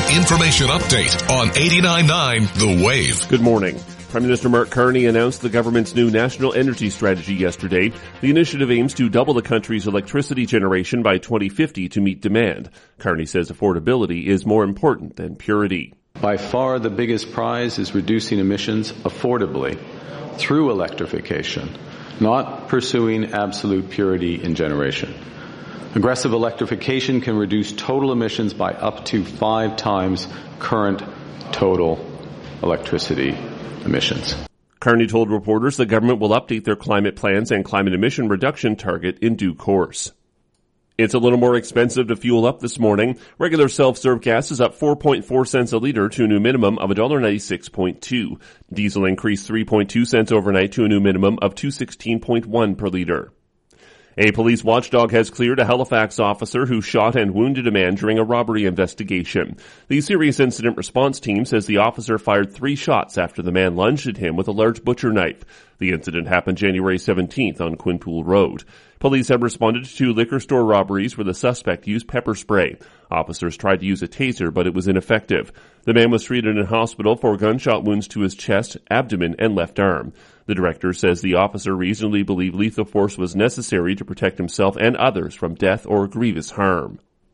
information update on 89.9 The Wave. Good morning. Prime Minister Mark Carney announced the government's new national energy strategy yesterday. The initiative aims to double the country's electricity generation by 2050 to meet demand. Carney says affordability is more important than purity. By far the biggest prize is reducing emissions affordably through electrification, not pursuing absolute purity in generation. Aggressive electrification can reduce total emissions by up to 5 times current total electricity emissions. Carney told reporters the government will update their climate plans and climate emission reduction target in due course. It's a little more expensive to fuel up this morning. Regular self-serve gas is up 4.4 cents a litre to a new minimum of $1.96.2. Diesel increased 3.2 cents overnight to a new minimum of $2.16.1 per litre. A police watchdog has cleared a Halifax officer who shot and wounded a man during a robbery investigation. The Serious Incident Response Team says the officer fired 3 shots after the man lunged at him with a large butcher knife. The incident happened January 17th on Quinpool Road. Police have responded to 2 liquor store robberies where the suspect used pepper spray. Officers tried to use a taser, but it was ineffective. The man was treated in hospital for gunshot wounds to his chest, abdomen, and left arm. The director says the officer reasonably believed lethal force was necessary to protect himself and others from death or grievous harm.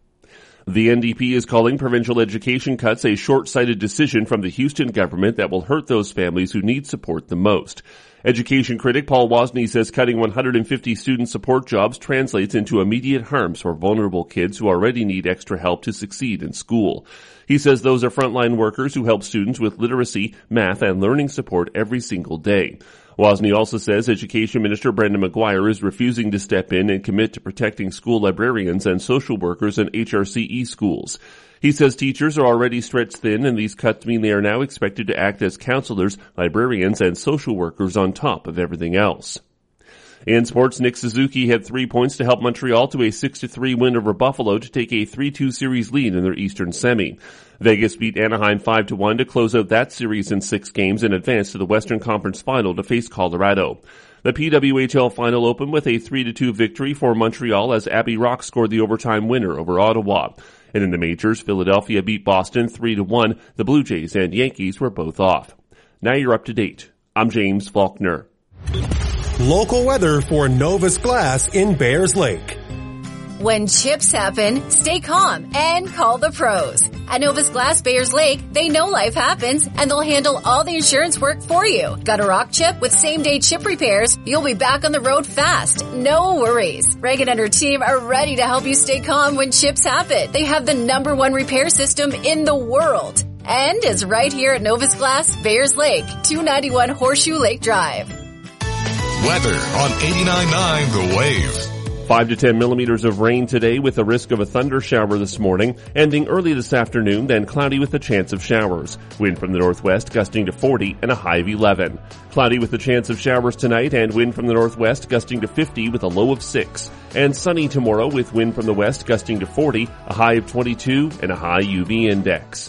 The NDP is calling provincial education cuts a short-sighted decision from the Houston government that will hurt those families who need support the most. Education critic Paul Wozni says cutting 150 student support jobs translates into immediate harms for vulnerable kids who already need extra help to succeed in school. He says those are frontline workers who help students with literacy, math, and learning support every single day. Wozni also says Education Minister Brendan McGuire is refusing to step in and commit to protecting school librarians and social workers in HRCE schools. He says teachers are already stretched thin, and these cuts mean they are now expected to act as counselors, librarians, and social workers on top of everything else. In sports, Nick Suzuki had 3 points to help Montreal to a 6-3 win over Buffalo to take a 3-2 series lead in their Eastern semi. Vegas beat Anaheim 5-1 to close out that series in 6 games and advance to the Western Conference Final to face Colorado. The PWHL Final opened with a 3-2 victory for Montreal as Abby Rock scored the overtime winner over Ottawa. And in the majors, Philadelphia beat Boston 3-1. The Blue Jays and Yankees were both off. Now you're up to date. I'm James Faulkner. Local weather for Novus Glass in Bayers Lake. When chips happen, stay calm and call the pros. At Novus Glass Bayers Lake, they know life happens and they'll handle all the insurance work for you. Got a rock chip with same-day chip repairs? You'll be back on the road fast. No worries. Reagan and her team are ready to help you stay calm when chips happen. They have the #1 repair system in the world. And is right here at Novus Glass Bayers Lake, 291 Horseshoe Lake Drive. Weather on 89.9 The Wave. 5 to 10 millimeters of rain today with a risk of a thunder shower this morning, ending early this afternoon, then cloudy with a chance of showers. Wind from the northwest gusting to 40 and a high of 11. Cloudy with a chance of showers tonight and wind from the northwest gusting to 50 with a low of 6. And sunny tomorrow with wind from the west gusting to 40, a high of 22 and a high UV index.